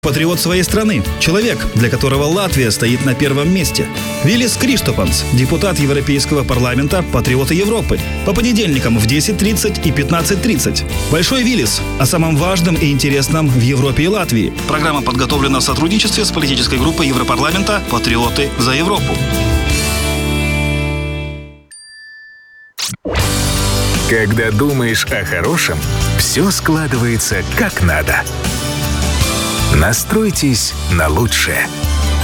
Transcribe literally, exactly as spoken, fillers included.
Патриот своей страны. Человек, для которого Латвия стоит на первом месте. Вилис Криштопанс, депутат Европейского парламента, патриоты Европы. По понедельникам в десять тридцать и пятнадцать тридцать. Большой Вилис. О самом важном и интересном в Европе и Латвии. Программа подготовлена в сотрудничестве с политической группой Европарламента «Патриоты за Европу». Когда думаешь о хорошем, все складывается как надо. Настройтесь на лучшее.